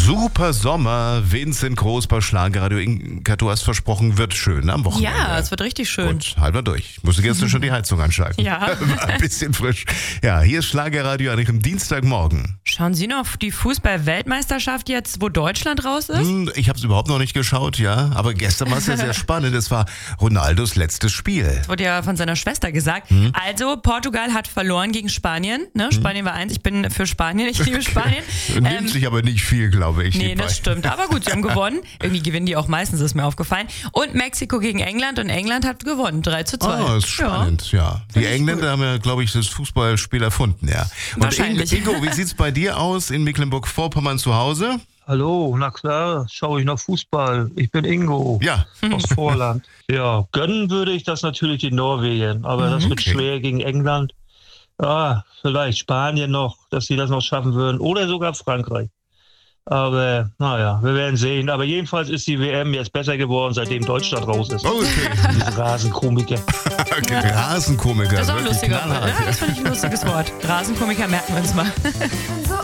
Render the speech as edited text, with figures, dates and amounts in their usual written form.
Super Sommer, Vincent Groß bei Schlagerradio. Inka, du hast versprochen, wird schön am Wochenende. Ja, es wird richtig schön. Und halten wir durch. Ich musste gestern schon die Heizung anschalten. Ja. Ein bisschen frisch. Ja, hier ist Schlagerradio an einem Dienstagmorgen. Schauen Sie noch die Fußball-Weltmeisterschaft jetzt, wo Deutschland raus ist? Ich habe es überhaupt noch nicht geschaut, ja. Aber gestern war es ja sehr spannend. Es war Ronaldos letztes Spiel. Das wurde ja von seiner Schwester gesagt. Also, Portugal hat verloren gegen Spanien. Ne? Spanien war 1. Ich bin für Spanien. Ich liebe Spanien. Nimmt sich aber nicht viel, glaube ich. Nee, das stimmt. Aber gut, sie haben gewonnen. Irgendwie gewinnen die auch meistens, ist mir aufgefallen. Und Mexiko gegen England. Und England hat gewonnen. 3-2. Ah, ist spannend, ja. Die Engländer haben ja, glaube ich, das Fußballspiel erfunden, ja. Und Wahrscheinlich. Ingo, wie sieht's bei dir aus in Mecklenburg-Vorpommern zu Hause? Hallo, na klar, schaue ich noch Fußball. Ich bin Ingo Ja. aus Vorland. Ja, gönnen würde ich das natürlich den Norwegen, aber das wird schwer gegen England. Ja, vielleicht Spanien noch, dass sie das noch schaffen würden oder sogar Frankreich. Aber naja, wir werden sehen. Aber jedenfalls ist die WM jetzt besser geworden, seitdem Deutschland raus ist. Oh, okay. Diese Rasenkomiker. Rasenkomiker. Das ist auch ein wirklich lustiger knallhart. Ja, das finde ich ein lustiges Wort. Rasenkomiker merken wir uns mal.